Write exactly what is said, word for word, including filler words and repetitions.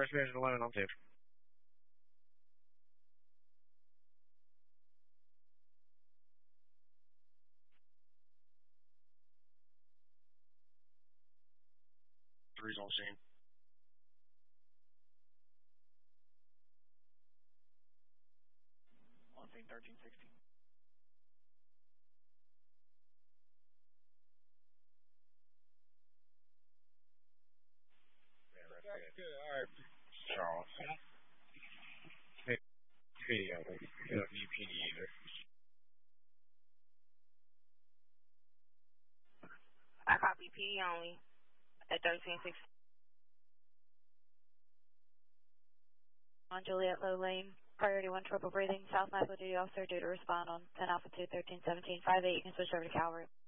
First Division eleven on two. Three's on scene. On scene thirteen sixty. Yeah, that's good. Good. All right. Charles. Hey, video. You don't need P D either. I copy P D only at thirteen sixty. On Juliet Low Lane, priority one, trouble breathing, South Medical Duty Officer due to respond on ten Alpha two, thirteen seventeen, five eight. You can switch over to Calvary.